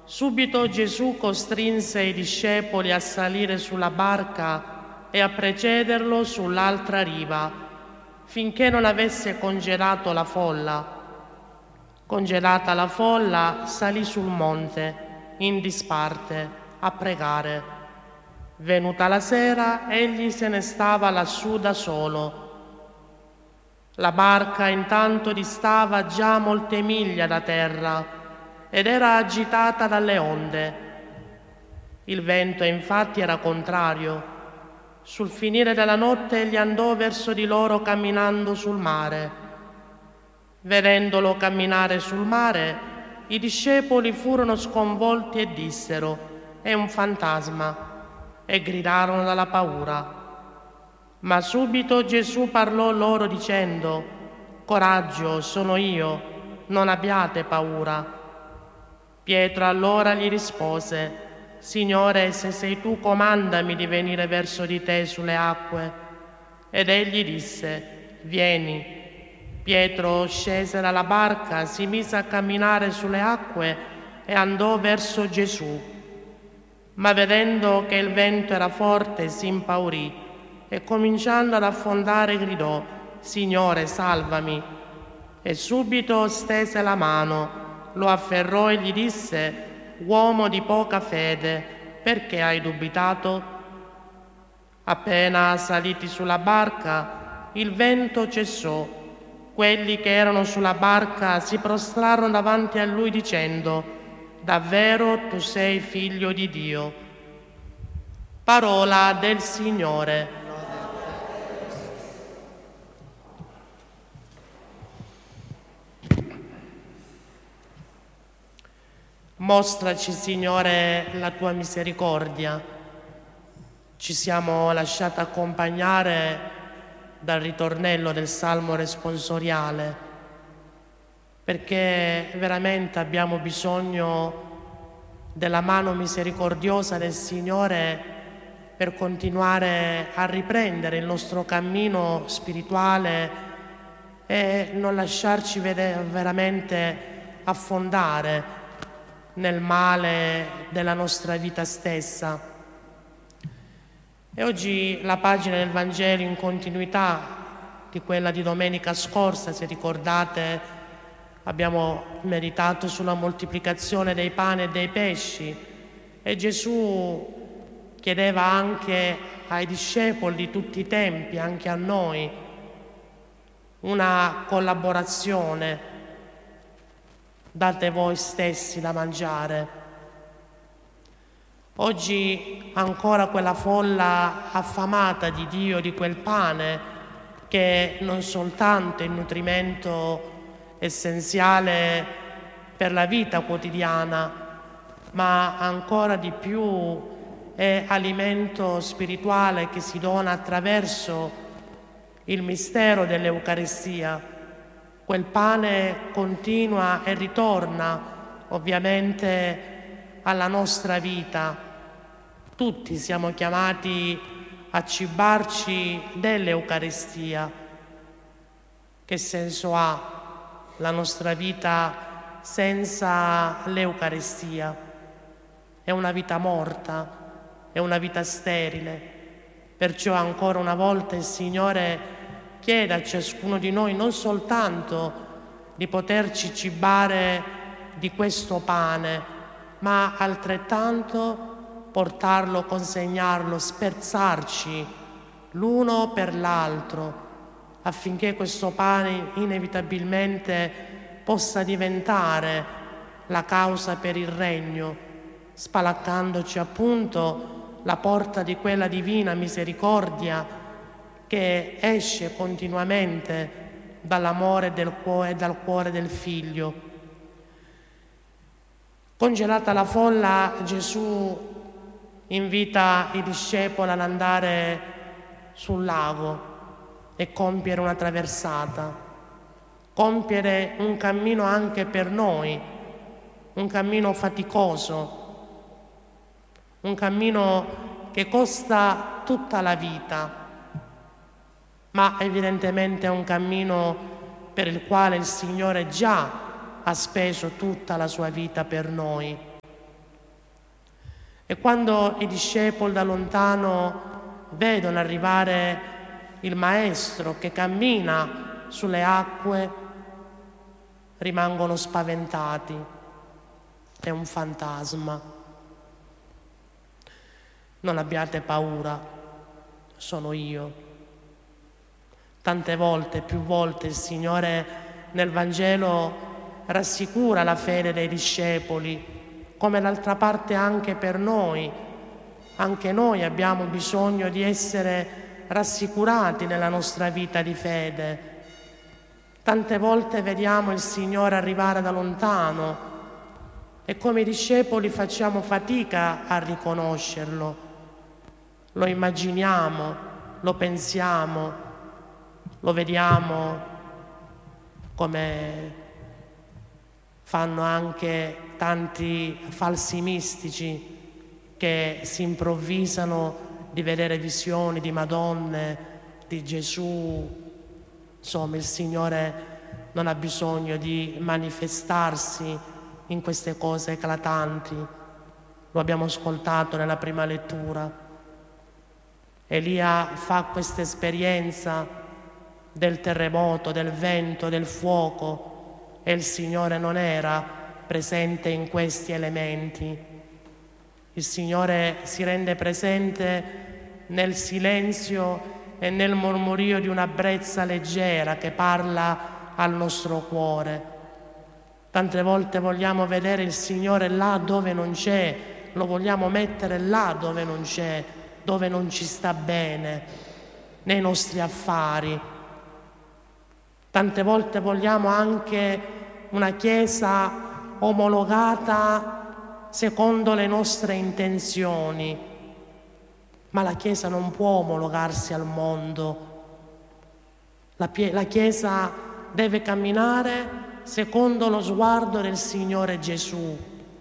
Subito Gesù costrinse i discepoli a salire sulla barca e a precederlo sull'altra riva, finché non avesse congelato la folla. Congelata la folla, salì sul monte, in disparte, a pregare. Venuta la sera, egli se ne stava lassù da solo. La barca intanto distava già molte miglia da terra ed era agitata dalle onde. Il vento infatti era contrario. Sul finire della notte egli andò verso di loro camminando sul mare. Vedendolo camminare sul mare, i discepoli furono sconvolti e dissero: «È un fantasma», e gridarono dalla paura. Ma subito Gesù parlò loro dicendo: «Coraggio, sono io, non abbiate paura». Pietro allora gli rispose: «Signore, se sei tu, comandami di venire verso di te sulle acque». Ed egli disse: «Vieni». Pietro scese dalla barca, si mise a camminare sulle acque e andò verso Gesù. Ma vedendo che il vento era forte, si impaurì e cominciando ad affondare gridò: «Signore, salvami!» E subito stese la mano, lo afferrò e gli disse: «Uomo di poca fede, perché hai dubitato?» Appena saliti sulla barca, il vento cessò. Quelli che erano sulla barca si prostrarono davanti a lui dicendo: «Davvero tu sei figlio di Dio». Parola del Signore. Mostraci, Signore, la tua misericordia. Ci siamo lasciati accompagnare dal ritornello del Salmo responsoriale, perché veramente abbiamo bisogno della mano misericordiosa del Signore per continuare a riprendere il nostro cammino spirituale e non lasciarci veramente affondare nel male della nostra vita stessa. E oggi la pagina del Vangelo, in continuità di quella di domenica scorsa, se ricordate, abbiamo meditato sulla moltiplicazione dei pani e dei pesci e Gesù chiedeva anche ai discepoli di tutti i tempi, anche a noi, una collaborazione: date voi stessi da mangiare. Oggi ancora quella folla affamata di Dio, di quel pane che non soltanto è il nutrimento essenziale per la vita quotidiana, ma ancora di più è alimento spirituale che si dona attraverso il mistero dell'Eucaristia. Quel pane continua e ritorna ovviamente alla nostra vita. Tutti siamo chiamati a cibarci dell'Eucaristia. Che senso ha la nostra vita senza l'Eucaristia? È una vita morta, è una vita sterile. Perciò ancora una volta il Signore chiede a ciascuno di noi non soltanto di poterci cibare di questo pane, ma altrettanto portarlo, consegnarlo, spezzarci l'uno per l'altro, affinché questo pane inevitabilmente possa diventare la causa per il regno, spalancándoci appunto la porta di quella divina misericordia che esce continuamente dall'amore e dal cuore del Figlio. Congelata la folla, Gesù invita i discepoli ad andare sul lago e compiere una traversata, compiere un cammino anche per noi, un cammino faticoso, un cammino che costa tutta la vita, ma evidentemente è un cammino per il quale il Signore già ha speso tutta la sua vita per noi. E quando i discepoli da lontano vedono arrivare il Maestro che cammina sulle acque, rimangono spaventati. È un fantasma. Non abbiate paura, sono io. Tante volte, più volte, il Signore nel Vangelo rassicura la fede dei discepoli, come d'altra parte anche per noi. Anche noi abbiamo bisogno di essere rassicurati nella nostra vita di fede. Tante volte vediamo il Signore arrivare da lontano e come i discepoli facciamo fatica a riconoscerlo. Lo immaginiamo, lo pensiamo, lo vediamo come fanno anche tanti falsi mistici che si improvvisano di vedere visioni di Madonne, di Gesù. Insomma, il Signore non ha bisogno di manifestarsi in queste cose eclatanti. Lo abbiamo ascoltato nella prima lettura. Elia fa questa esperienza del terremoto, del vento, del fuoco, e il Signore non era presente in questi elementi. Il Signore si rende presente nel silenzio e nel mormorio di una brezza leggera che parla al nostro cuore. Tante volte vogliamo vedere il Signore là dove non c'è, lo vogliamo mettere là dove non c'è, dove non ci sta bene, nei nostri affari. Tante volte vogliamo anche una Chiesa omologata secondo le nostre intenzioni, ma la Chiesa non può omologarsi al mondo. La Chiesa deve camminare secondo lo sguardo del Signore Gesù.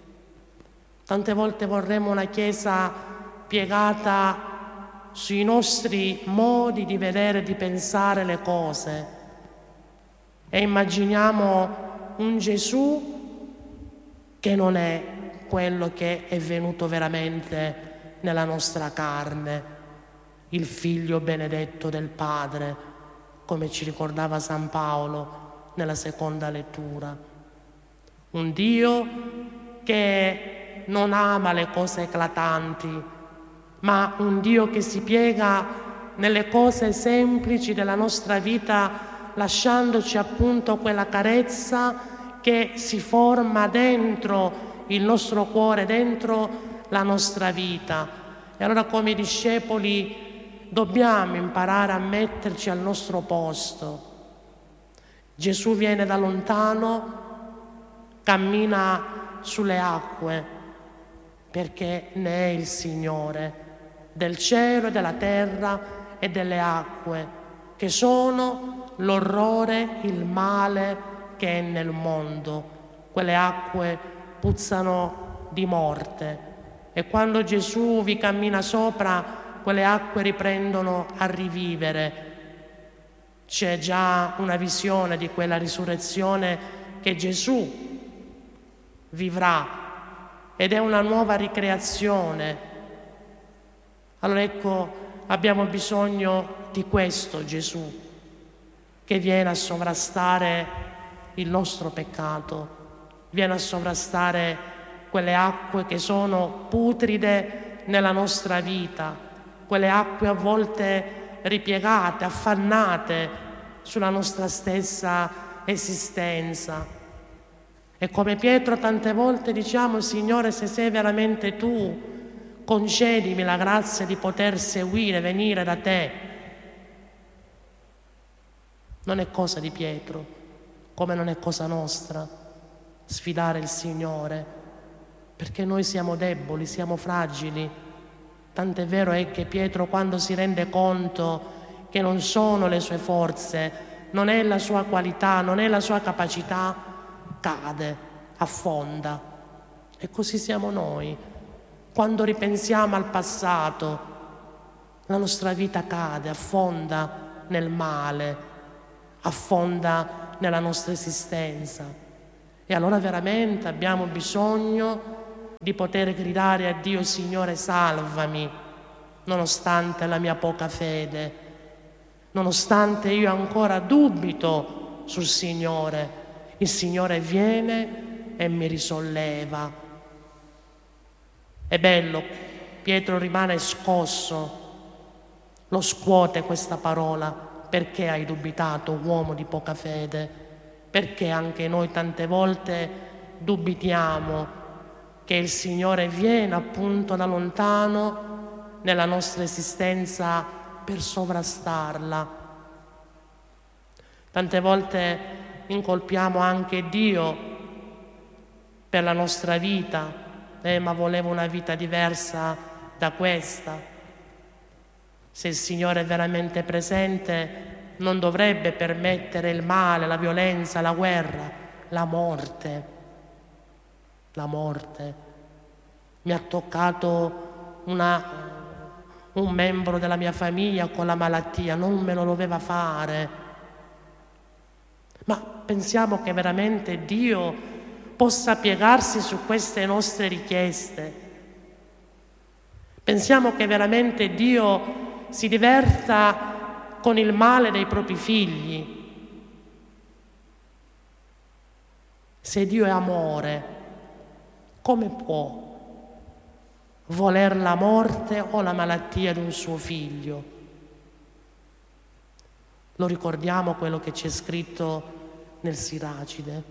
Tante volte vorremmo una Chiesa piegata sui nostri modi di vedere e di pensare le cose e immaginiamo un Gesù che non è quello che è venuto veramente nella nostra carne, il Figlio benedetto del Padre, come ci ricordava San Paolo nella seconda lettura. Un Dio che non ama le cose eclatanti, ma un Dio che si piega nelle cose semplici della nostra vita, lasciandoci appunto quella carezza che si forma dentro il nostro cuore, dentro la nostra vita. E allora come discepoli dobbiamo imparare a metterci al nostro posto. Gesù viene da lontano, cammina sulle acque, perché ne è il Signore del cielo e della terra e delle acque, che sono l'orrore, il male che è nel mondo. Quelle acque puzzano di morte e quando Gesù vi cammina sopra, quelle acque riprendono a rivivere. C'è già una visione di quella risurrezione che Gesù vivrà ed è una nuova ricreazione. Allora ecco, abbiamo bisogno di questo Gesù che viene a sovrastare il nostro peccato, viene a sovrastare quelle acque che sono putride nella nostra vita, quelle acque a volte ripiegate, affannate sulla nostra stessa esistenza. E come Pietro tante volte diciamo: Signore, se sei veramente tu, concedimi la grazia di poter seguire, venire da te. Non è cosa di Pietro, come non è cosa nostra sfidare il Signore, perché noi siamo deboli, siamo fragili. Tant'è vero è che Pietro, quando si rende conto che non sono le sue forze, non è la sua qualità, non è la sua capacità, cade, affonda. E così siamo noi. Quando ripensiamo al passato, la nostra vita cade, affonda nel male, affonda nella nostra esistenza. E allora veramente abbiamo bisogno di poter gridare a Dio: Signore, salvami, nonostante la mia poca fede, nonostante io ancora dubito sul Signore. Il Signore viene e mi risolleva. È bello, Pietro rimane scosso, lo scuote questa parola: perché hai dubitato, uomo di poca fede? Perché anche noi tante volte dubitiamo che il Signore viene appunto da lontano nella nostra esistenza per sovrastarla. Tante volte incolpiamo anche Dio per la nostra vita: ma volevo una vita diversa da questa. Se il Signore è veramente presente, non dovrebbe permettere il male, la violenza, la guerra, la morte. La morte. Mi ha toccato un membro della mia famiglia con la malattia, non me lo doveva fare. Ma pensiamo che veramente Dio possa piegarsi su queste nostre richieste? Pensiamo che veramente Dio si diverta con il male dei propri figli? Se Dio è amore, come può voler la morte o la malattia di un suo figlio? Lo ricordiamo quello che c'è scritto nel Siracide: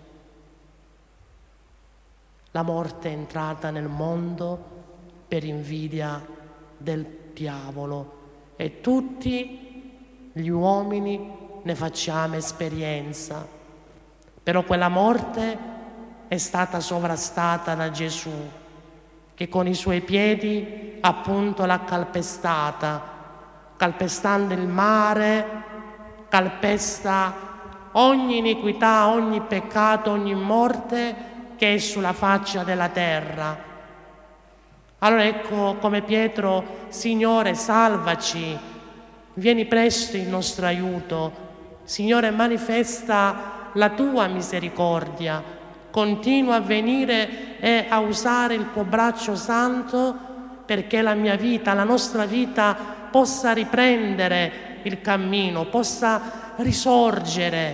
la morte è entrata nel mondo per invidia del diavolo e tutti gli uomini ne facciamo esperienza. Però quella morte è stata sovrastata da Gesù, che con i suoi piedi appunto l'ha calpestata, calpestando il mare, calpesta ogni iniquità, ogni peccato, ogni morte che è sulla faccia della terra. Allora ecco come Pietro: Signore, salvaci, vieni presto in nostro aiuto. Signore, manifesta la tua misericordia, continua a venire e a usare il tuo braccio santo perché la mia vita, la nostra vita possa riprendere il cammino, possa risorgere,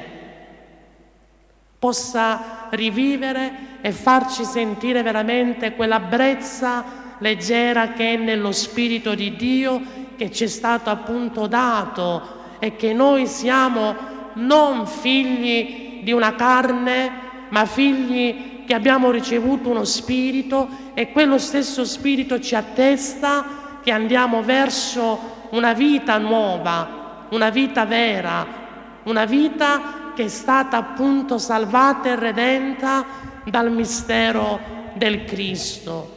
possa rivivere e farci sentire veramente quella brezza leggera che è nello Spirito di Dio, che ci è stato appunto dato, e che noi siamo non figli di una carne, ma figli che abbiamo ricevuto uno spirito, e quello stesso spirito ci attesta che andiamo verso una vita nuova, una vita vera, una vita che è stata appunto salvata e redenta dal mistero del Cristo.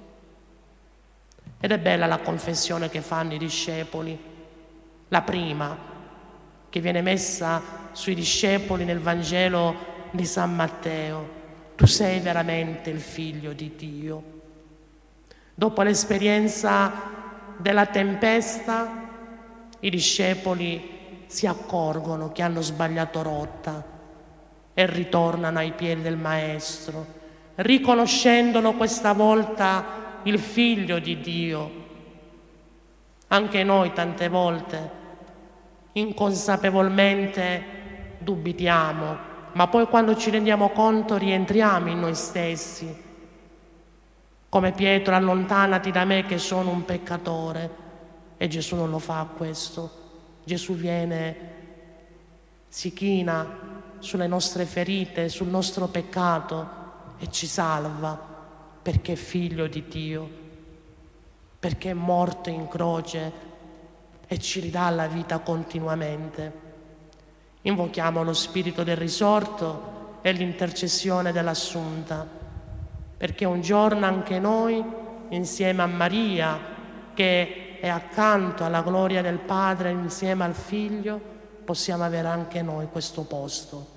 Ed è bella la confessione che fanno i discepoli, la prima che viene messa sui discepoli nel Vangelo di San Matteo: tu sei veramente il Figlio di Dio. Dopo l'esperienza della tempesta, i discepoli si accorgono che hanno sbagliato rotta e ritornano ai piedi del Maestro, riconoscendolo questa volta il Figlio di Dio. Anche noi tante volte inconsapevolmente dubitiamo, ma poi quando ci rendiamo conto rientriamo in noi stessi. Come Pietro: allontanati da me che sono un peccatore. E Gesù non lo fa questo. Gesù viene, si china sulle nostre ferite, sul nostro peccato e ci salva, perché è Figlio di Dio, perché è morto in croce e ci ridà la vita continuamente. Invochiamo lo Spirito del risorto e l'intercessione dell'Assunta, perché un giorno anche noi, insieme a Maria, che è accanto alla gloria del Padre, insieme al Figlio, possiamo avere anche noi questo posto.